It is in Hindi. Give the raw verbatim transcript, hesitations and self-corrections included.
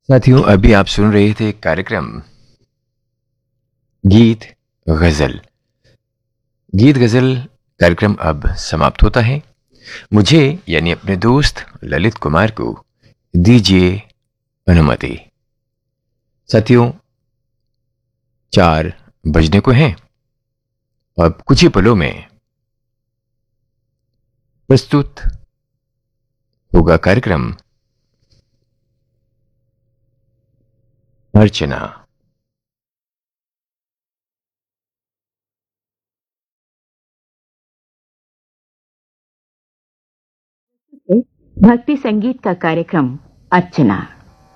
साथियों, अभी आप सुन रहे थे कार्यक्रम गीत गजल। गीत गजल कार्यक्रम अब समाप्त होता है। मुझे यानी अपने दोस्त ललित कुमार को दीजिए अनुमति। साथियों, चार बजने को हैं। अब कुछ ही पलों में प्रस्तुत होगा कार्यक्रम अर्चना। भक्ति संगीत का कार्यक्रम अर्चना।